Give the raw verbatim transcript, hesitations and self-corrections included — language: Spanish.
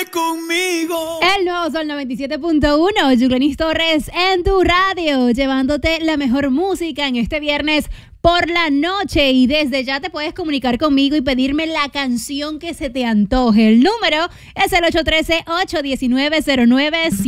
conmigo. El nuevo Sol noventa y siete punto uno, Yulenis Torres en tu radio, llevándote la mejor música en este viernes por la noche. Y desde ya te puedes comunicar conmigo y pedirme la canción que se te antoje. El número es el ocho uno tres, ocho uno nueve, cero nueve siete.